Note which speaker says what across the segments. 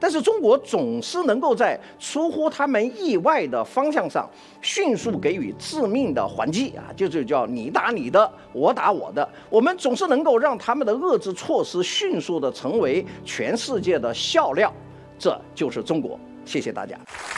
Speaker 1: 但是中国总是能够在出乎他们意外的方向上迅速给予致命的还击啊，就是叫你打你的，我打我的。我们总是能够让他们的遏制措施迅速的成为全世界的笑料，这就是中国。谢谢大家。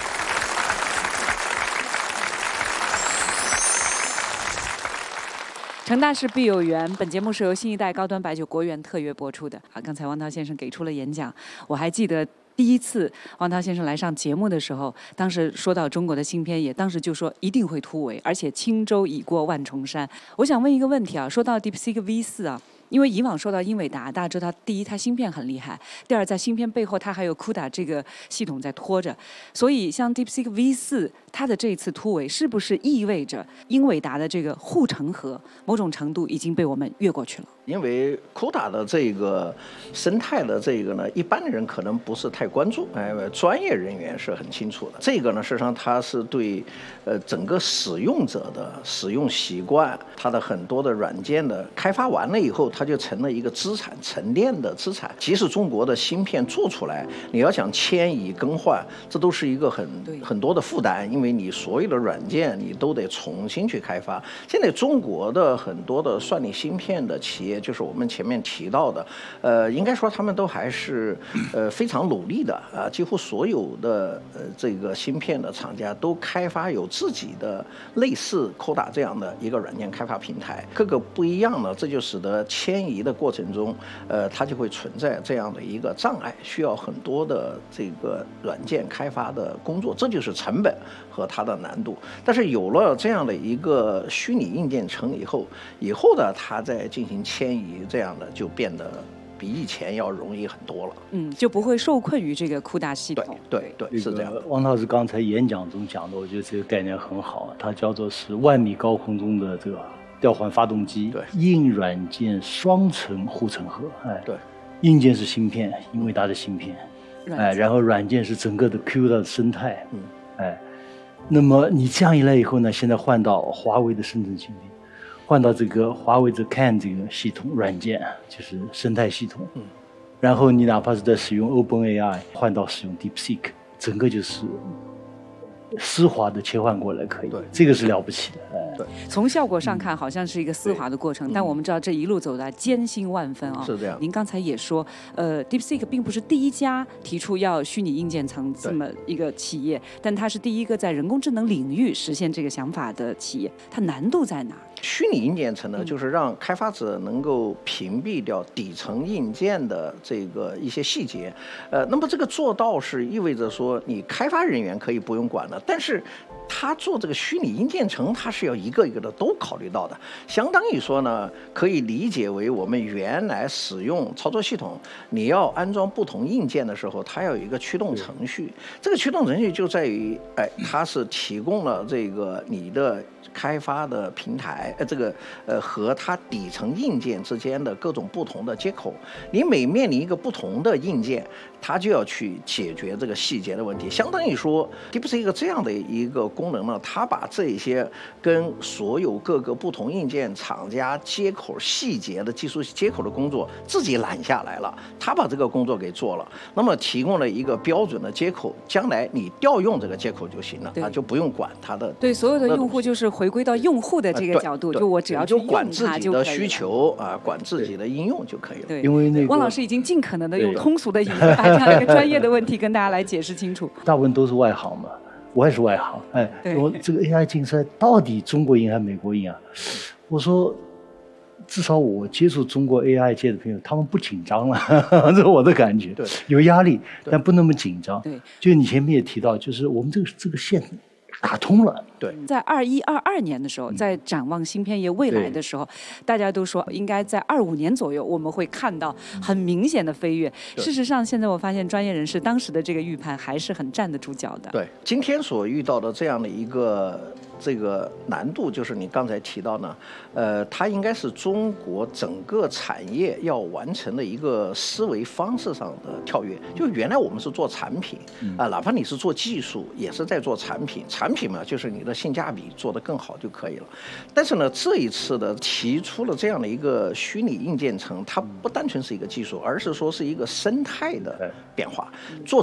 Speaker 2: 成大事必有缘。本节目是由新一代高端白酒国源特约播出的。刚才汪涛先生给出了演讲，我还记得第一次汪涛先生来上节目的时候，当时说到中国的芯片，也当时就说一定会突围，而且轻舟已过万重山。我想问一个问题啊，说到 DeepSeek V4啊。因为以往说到英伟达，大家知道，第一，它芯片很厉害；第二，在芯片背后，它还有 CUDA 这个系统在拖着。所以，像 DeepSeek V4，它的这一次突围，是不是意味着英伟达的这个护城河，某种程度已经被我们越过去了？
Speaker 1: 因为 CUDA 的这个生态的这个呢，一般人可能不是太关注，专业人员是很清楚的。这个呢，实际上它是对整个使用者的使用习惯，它的很多的软件的开发完了以后，它就成了一个资产沉淀的资产。即使中国的芯片做出来，你要想迁移更换，这都是一个很多的负担，因为你所有的软件你都得重新去开发。现在中国的很多的算力芯片的企业，就是我们前面提到的，应该说他们都还是非常努力的啊，几乎所有的这个芯片的厂家都开发有自己的类似 CUDA 这样的一个软件开发平台，各个不一样呢，这就使得迁移的过程中，它就会存在这样的一个障碍，需要很多的这个软件开发的工作，这就是成本和它的难度。但是有了这样的一个虚拟硬件层以后呢，它再进行迁移，这样的就变得比以前要容易很多了。
Speaker 2: 就不会受困于这个CUDA系统。
Speaker 1: 对，是这样的。
Speaker 3: 汪老师刚才演讲中讲的，我觉得这个概念很好，它叫做是万米高空中的这个调换发动机，
Speaker 1: 对，
Speaker 3: 硬软件双层护城河。
Speaker 1: 对，
Speaker 3: 硬件是芯片，英伟达的芯片，然后软件是整个的 CUDA 的生态，那么你这样一来以后呢，现在换到华为的生成芯片，换到这个华为的 CAN 这个系统软件，就是生态系统，然后你哪怕是在使用 OpenAI， 换到使用 DeepSeek， 整个就是丝滑的切换过来，可以，对，这个是了不起的。
Speaker 1: 对，
Speaker 2: 从效果上看好像是一个丝滑的过程，但我们知道这一路走来艰辛万分啊。
Speaker 1: 是这样。
Speaker 2: 您刚才也说，DeepSeek 并不是第一家提出要虚拟硬件层这么一个企业，但它是第一个在人工智能领域实现这个想法的企业。它难度在哪？
Speaker 1: 虚拟硬件层呢，就是让开发者能够屏蔽掉底层硬件的这个一些细节。那么这个做到是意味着说，你开发人员可以不用管了，但是他做这个虚拟硬件层，他是要一个一个的都考虑到的。相当于说呢，可以理解为我们原来使用操作系统，你要安装不同硬件的时候，它要有一个驱动程序。这个驱动程序就在于，它是提供了这个你的开发的平台，和它底层硬件之间的各种不同的接口。你每面临一个不同的硬件，它就要去解决这个细节的问题。相当于说 DeepSeek 这样的一个功能呢，它把这些跟所有各个不同硬件厂家接口细节的技术接口的工作自己揽下来了，它把这个工作给做了，那么提供了一个标准的接口，将来你调用这个接口就行了，它就不用管它的。
Speaker 2: 对，所有的用户就是回归到用户的这个角度，就我只要去用它
Speaker 1: 管自己的需求啊，管自己的应用就可以了。
Speaker 2: 对，
Speaker 3: 因为那个
Speaker 2: 汪老师已经尽可能的用通俗的语言把这样一个专业的问题跟大家来解释清楚。
Speaker 3: 大部分都是外行嘛，我也是外行。我这个 AI 竞赛到底中国赢还是美国赢啊？我说，至少我接触中国 AI 界的朋友，他们不紧张了，这是我的感觉。
Speaker 1: 对，
Speaker 3: 有压力，但不那么紧张。
Speaker 2: 对，
Speaker 3: 就你前面也提到，就是我们这个线打通了。
Speaker 1: 对，
Speaker 2: 在21、22年的时候，在展望芯片业未来的时候，大家都说应该在25年左右我们会看到很明显的飞跃。事实上，现在我发现专业人士当时的这个预判还是很站得住脚的。
Speaker 1: 对，今天所遇到的这样的一个这个难度，就是你刚才提到呢，它应该是中国整个产业要完成的一个思维方式上的跳跃。就原来我们是做产品啊，哪怕你是做技术，也是在做产品。产品嘛，就是你的性价比做得更好就可以了。但是呢，这一次的提出了这样的一个虚拟硬件层，它不单纯是一个技术，而是说是一个生态的变化。做